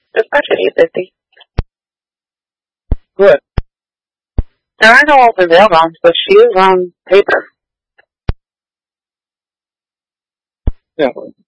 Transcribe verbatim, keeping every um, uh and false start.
Dispatch at eight fifty. Good. There are no open bail bonds, but she is on paper. Yeah.